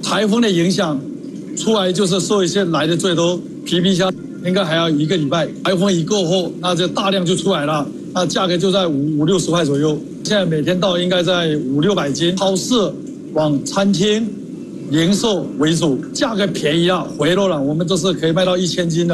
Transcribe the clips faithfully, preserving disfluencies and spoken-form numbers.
台风的影响，出来就是受一些来的最多，皮皮虾应该还要一个礼拜。台风一过后，那就大量就出来了，那价格就在五五六十块左右。现在每天到应该在五六百斤，超市往餐厅零售为主，价格便宜了，回落了，我们都是可以卖到一千斤的。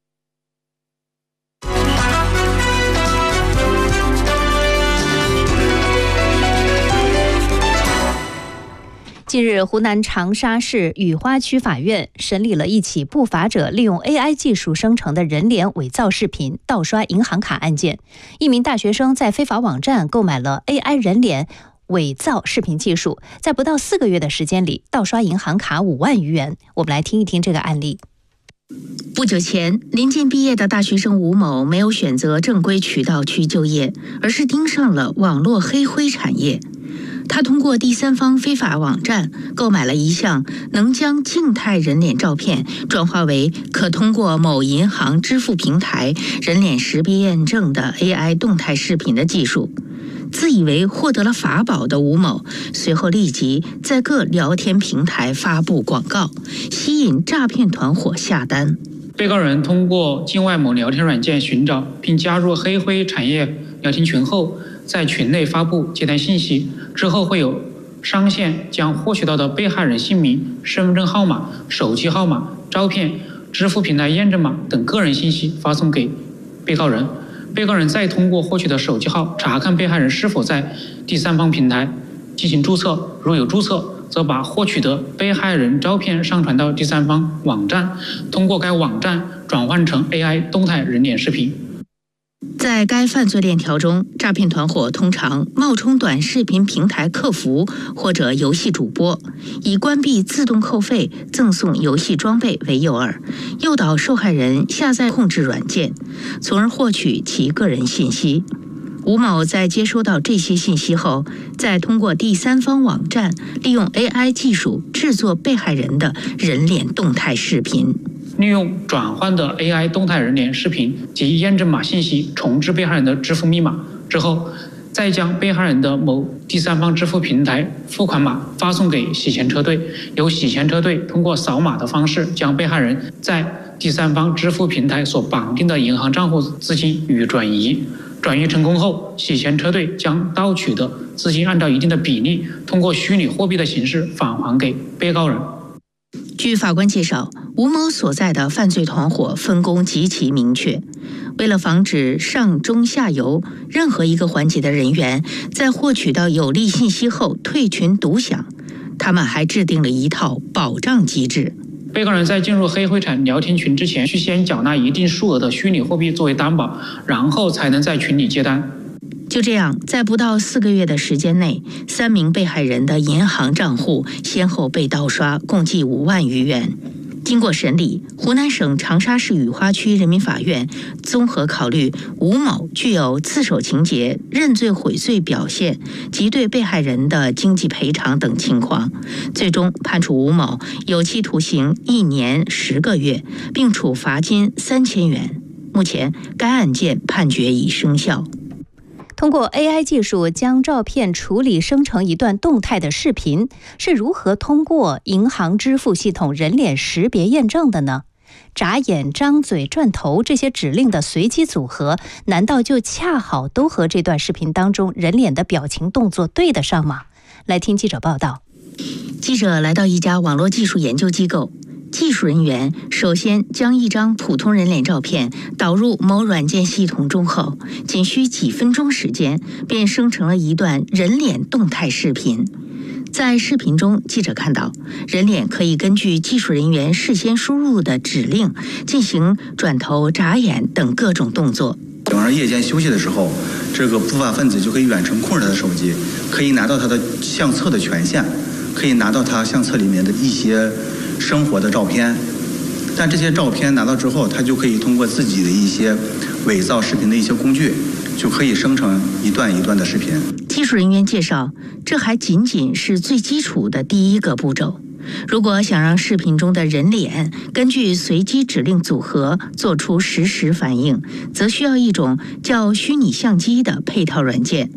近日，湖南长沙市雨花区法院审理了一起不法者利用 A I 技术生成的人脸伪造视频盗刷银行卡案件。一名大学生在非法网站购买了 A I 人脸伪造视频技术，在不到四个月的时间里盗刷银行卡五万余元。我们来听一听这个案例。 不久前，临近毕业的大学生吴某没有选择正规渠道去就业，而是盯上了网络黑灰产业。他通过第三方非法网站购买了一项能将静态人脸照片转化为可通过某银行支付平台人脸识别验证的 A I 动态视频的技术。自以为获得了法宝的吴某，随后立即在各聊天平台发布广告，吸引诈骗团伙下单。 被告人通过境外某聊天软件寻找并加入黑灰产业聊天群后，在群内发布接单信息，之后会有商线将获取到的被害人姓名、身份证号码、手机号码、照片、支付平台验证码等个人信息发送给被告人。被告人再通过获取的手机号查看被害人是否在第三方平台进行注册，如有注册，则把获取的被害人照片上传到第三方网站，通过该网站转换成 A I 动态人脸视频。 在该犯罪链条中，诈骗团伙通常冒充短视频平台客服或者游戏主播，以关闭自动扣费、赠送游戏装备为诱饵，诱导受害人下载控制软件，从而获取其个人信息。吴某在接收到这些信息后，再通过第三方网站利用 A I 技术制作被害人的人脸动态视频。 利用转换的 A I 动态人脸视频及验证码信息重置被害人的支付密码之后，再将被害人的某第三方支付平台付款码发送给洗钱车队，由洗钱车队通过扫码的方式将被害人在第三方支付平台所绑定的银行账户资金予转移。转移成功后，洗钱车队将盗取的资金按照一定的比例，通过虚拟货币的形式返还给被告人。 据法官介绍，吴某所在的犯罪团伙分工极其明确，为了防止上中下游任何一个环节的人员在获取到有利信息后退群独享，他们还制定了一套保障机制。 被告人在进入黑灰产聊天群之前，需先缴纳一定数额的虚拟货币作为担保，然后才能在群里接单。 就这样，在不到四个月的时间内，三名被害人的银行账户先后被盗刷，共计五万余元。经过审理，湖南省长沙市雨花区人民法院综合考虑吴某具有自首情节、认罪悔罪表现及对被害人的经济赔偿等情况，最终判处吴某有期徒刑一年十个月，并处罚金三千元。目前，该案件判决已生效。 通过 A I 技术将照片处理生成一段动态的视频，是如何通过银行支付系统人脸识别验证的呢？眨眼、张嘴、转头这些指令的随机组合，难道就恰好都和这段视频当中人脸的表情动作对得上吗？来听记者报道。 记者来到一家网络技术研究机构，技术人员首先将一张普通人脸照片导入某软件系统中后，仅需几分钟时间，便生成了一段人脸动态视频。在视频中，记者看到人脸可以根据技术人员事先输入的指令进行转头、眨眼等各种动作。 晚上夜间休息的时候，这个不法分子就可以远程控制他的手机，可以拿到他的相册的权限，可以拿到他相册里面的一些生活的照片。但这些照片拿到之后，他就可以通过自己的一些伪造视频的一些工具，就可以生成一段一段的视频。 技术人员介绍，这还仅仅是最基础的第一个步骤。如果想让视频中的人脸根据随机指令组合做出实时反应，则需要一种叫虚拟相机的配套软件。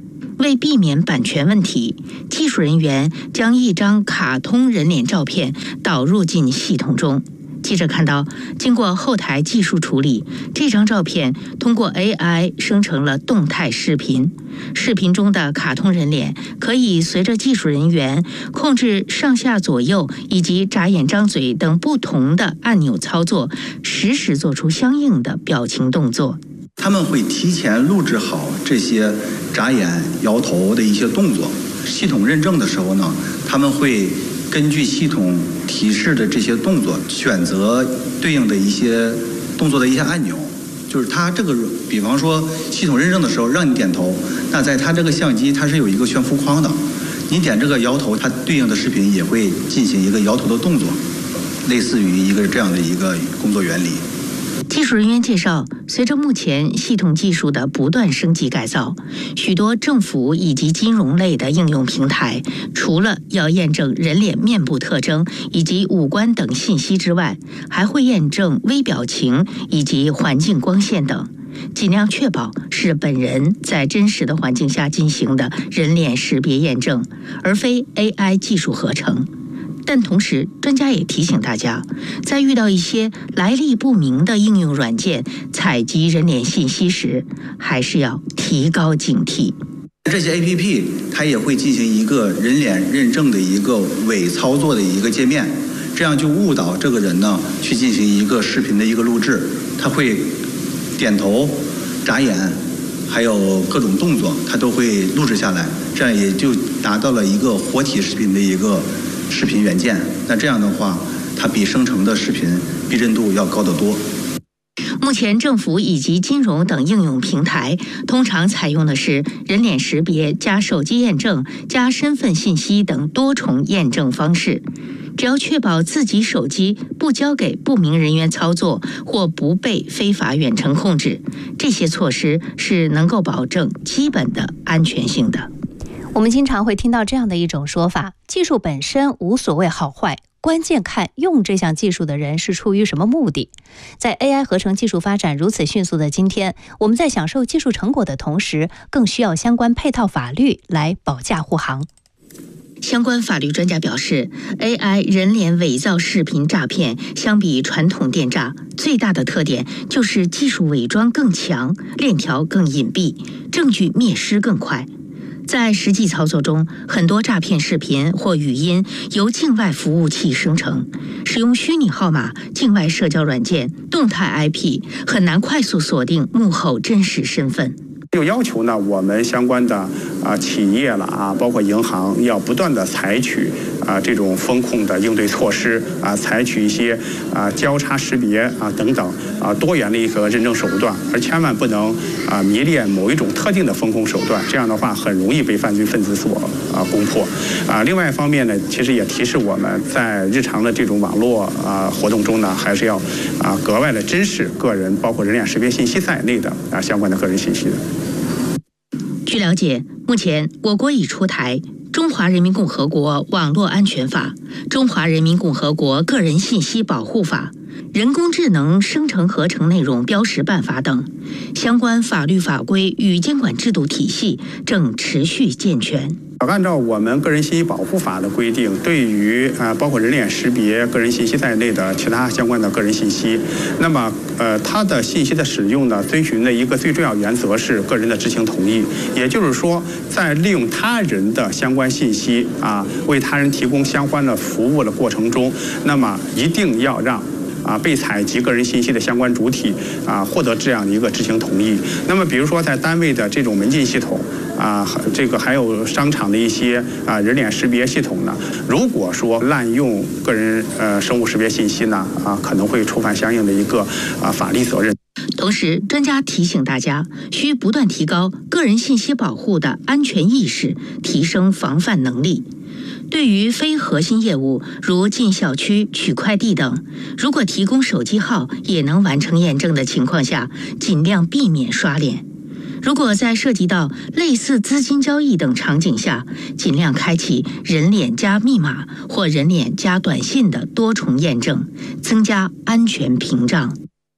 为避免版权问题，技术人员将一张卡通人脸照片导入进系统中。记者看到，经过后台技术处理，这张照片通过 A I 生成了动态视频。视频中的卡通人脸可以随着技术人员控制上下左右以及眨眼张嘴等不同的按钮操作，实时做出相应的表情动作。 他们会提前录制好这些眨眼、摇头的一些动作。系统认证的时候呢，他们会根据系统提示的这些动作，选择对应的一些动作的一些按钮。就是它这个，比方说系统认证的时候让你点头，那在它这个相机它是有一个悬浮框的，你点这个摇头，它对应的视频也会进行一个摇头的动作，类似于一个这样的一个工作原理。 技术人员介绍，随着目前系统技术的不断升级改造，许多政府以及金融类的应用平台，除了要验证人脸面部特征以及五官等信息之外，还会验证微表情以及环境光线等，尽量确保是本人在真实的环境下进行的人脸识别验证，而非 A I 技术合成。但同时，专家也提醒大家，在遇到一些来历不明的应用软件采集人脸信息时，还是要提高警惕。 这些 A P P 它也会进行一个人脸认证的一个伪操作的一个界面，这样就误导这个人呢去进行一个视频的一个录制，他会点头、眨眼，还有各种动作，他都会录制下来，这样也就达到了一个活体视频的一个视频原件。那这样的话，它比生成的视频逼真度要高得多。 目前政府以及金融等应用平台通常采用的是人脸识别加手机验证加身份信息等多重验证方式。只要确保自己手机不交给不明人员操作或不被非法远程控制，这些措施是能够保证基本的安全性的。 我们经常会听到这样的一种说法：技术本身无所谓好坏，关键看用这项技术的人是出于什么目的。在 A I 合成技术发展如此迅速的今天，我们在享受技术成果的同时，更需要相关配套法律来保驾护航。 相关法律专家表示 ，A I 人脸伪造视频诈骗相比传统电诈，最大的特点就是技术伪装更强，链条更隐蔽，证据灭失更快。在实际操作中，很多诈骗视频或语音由境外服务器生成，使用虚拟号码、境外社交软件、动态 I P， 很难快速锁定幕后真实身份。 就要求呢，我们相关的啊企业了啊，包括银行，要不断的采取啊这种风控的应对措施啊，采取一些啊交叉识别啊等等啊多元的一个认证手段，而千万不能啊迷恋某一种特定的风控手段，这样的话很容易被犯罪分子所啊攻破啊。另外一方面呢，其实也提示我们在日常的这种网络啊活动中呢，还是要啊格外的珍视个人，包括人脸识别信息在内的啊相关的个人信息的。 据了解，目前我国已出台《中华人民共和国网络安全法》《中华人民共和国个人信息保护法》《人工智能生成合成内容标识办法》等相关法律法规与监管制度体系正持续健全。 按照我们个人信息保护法的规定，对于啊、呃、包括人脸识别、个人信息在内的其他相关的个人信息，那么呃它的信息的使用呢，遵循的一个最重要原则是个人的知情同意。也就是说，在利用他人的相关信息啊，为他人提供相关的服务的过程中，那么一定要让啊，被采集个人信息的相关主体啊，获得这样的一个知情同意。那么，比如说在单位的这种门禁系统啊，这个还有商场的一些啊人脸识别系统呢，如果说滥用个人呃生物识别信息呢，啊，可能会触犯相应的一个啊法律责任。 同时，专家提醒大家，需不断提高个人信息保护的安全意识，提升防范能力。对于非核心业务，如进小区、取快递等，如果提供手机号也能完成验证的情况下，尽量避免刷脸。如果在涉及到类似资金交易等场景下，尽量开启人脸加密码或人脸加短信的多重验证，增加安全屏障。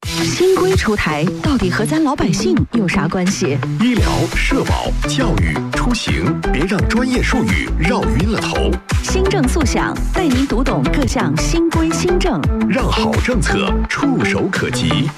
新规出台，到底和咱老百姓有啥关系？ 医疗、社保、教育、出行，别让专业术语绕晕了头。 新政速响，带您读懂各项新规新政， 让好政策触手可及。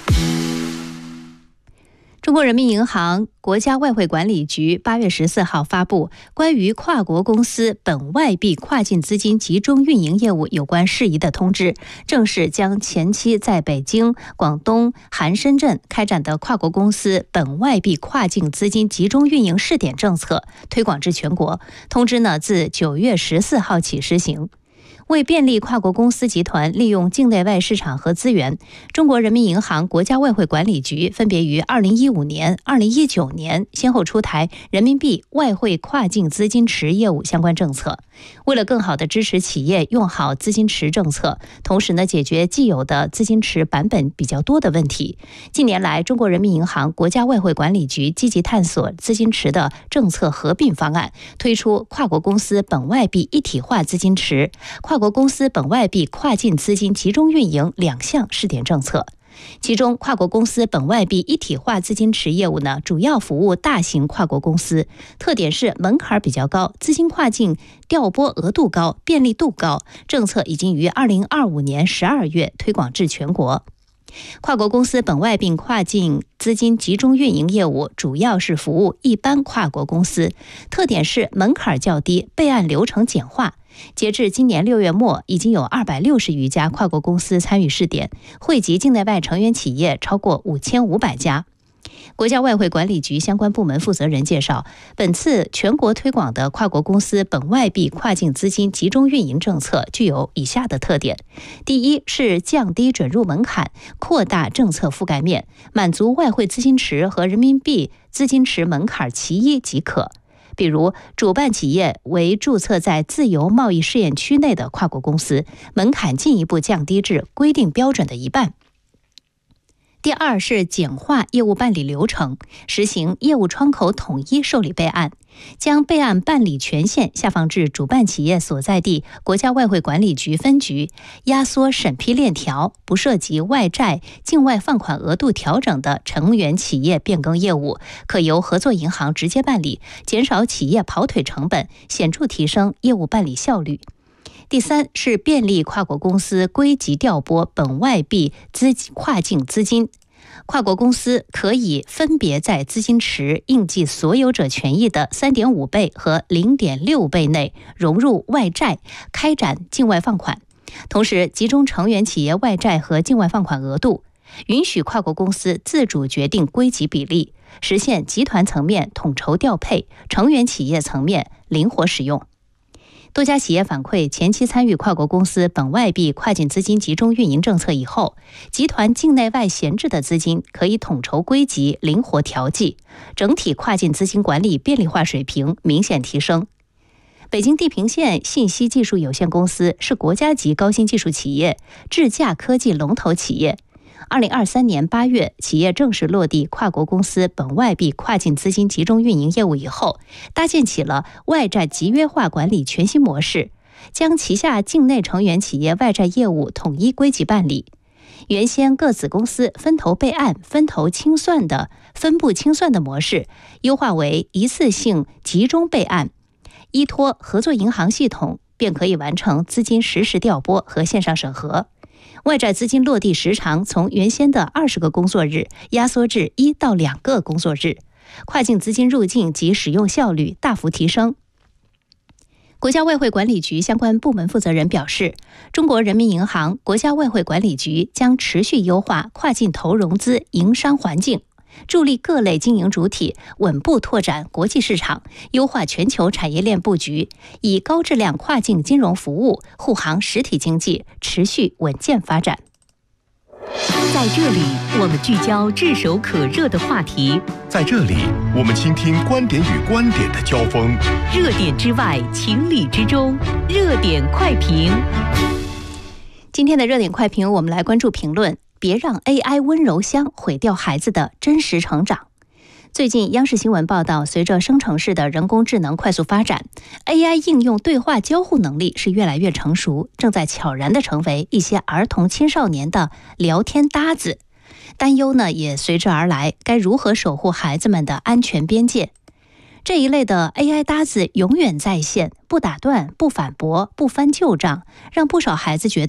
中国人民银行、国家外汇管理局八月十四号发布关于跨国公司本外币跨境资金集中运营业务有关事宜的通知，正式将前期在北京、广东、含深圳开展的跨国公司本外币跨境资金集中运营试点政策推广至全国。通知呢，自九月十四号起施行。为便利跨国公司集团利用境内外市场和资源，中国人民银行、国家外汇管理局分别于二零一五年、二零一九年先后出台人民币外汇跨境资金池业务相关政策。为了更好地支持企业用好资金池政策，同时呢解决既有的资金池版本比较多的问题，近年来，中国人民银行、国家外汇管理局积极探索资金池的政策合并方案，推出跨国公司本外币一体化资金池、跨国公司本外币跨境资金集中运营两项试点政策。其中，跨国公司本外币一体化资金池业务呢，主要服务大型跨国公司，特点是门槛比较高，资金跨境调拨额度高，便利度高。政策已经于二零二五年十二月推广至全国。跨国公司本外币跨境资金集中运营业务主要是服务一般跨国公司，特点是门槛较低，备案流程简化。截至今年六月末，已经有二百六十余家跨国公司参与试点，惠及境内外成员企业超过五千五百家。国家外汇管理局相关部门负责人介绍，本次全国推广的跨国公司本外币跨境资金集中运营政策具有以下的特点：第一是降低准入门槛，扩大政策覆盖面，满足外汇资金池和人民币资金池门槛其一即可。比如，主办企业为注册在自由贸易试验区内的跨国公司，门槛进一步降低至规定标准的一半。第二是简化业务办理流程，实行业务窗口统一受理备案，将备案办理权限下放至主办企业所在地国家外汇管理局分局，压缩审批链条，不涉及外债、境外放款额度调整的成员企业变更业务，可由合作银行直接办理，减少企业跑腿成本，显著提升业务办理效率。第三是便利跨国公司归集调拨本外币资跨境资金，跨国公司可以分别在资金池应计所有者权益的 三点五倍和 零点六倍内融入外债，开展境外放款，同时集中成员企业外债和境外放款额度，允许跨国公司自主决定归集比例，实现集团层面统筹调配，成员企业层面灵活使用。多家企业反馈，前期参与跨国公司本外币跨境资金集中运营政策以后，集团境内外闲置的资金可以统筹归集，灵活调剂，整体跨境资金管理便利化水平明显提升。北京地平线信息技术有限公司是国家级高新技术企业、智驾科技龙头企业。二零二三年八月，企业正式落地跨国公司本外币跨境资金集中运营业务以后，搭建起了外债集约化管理全新模式，将旗下境内成员企业外债业务统一归集办理。原先各子公司分头备案、分头清算的分步清算的模式，优化为一次性集中备案，依托合作银行系统便可以完成资金实时调拨和线上审核。外债资金落地时长从原先的二十个工作日压缩至一到两个工作日，跨境资金入境及使用效率大幅提升。国家外汇管理局相关部门负责人表示，中国人民银行、国家外汇管理局将持续优化跨境投融资营商环境，助力各类经营主体稳步拓展国际市场，优化全球产业链布局，以高质量跨境金融服务护航实体经济持续稳健发展。 在这里，我们聚焦炙手可热的话题； 在这里，我们倾听观点与观点的交锋。 热点之外，情理之中，热点快评。 今天的热点快评，我们来关注评论：别让 A I 温柔乡毁掉孩子的真实成长。最近，央视新闻报道，随着生成式的人工智能快速发展 ，A I 应用对话交互能力是越来越成熟，正在悄然地成为一些儿童青少年的聊天搭子。 担忧呢也随之而来，该如何守护孩子们的安全边界？这一类的 A I 搭子永远在线，不打断、不反驳、不翻旧账，让不少孩子觉得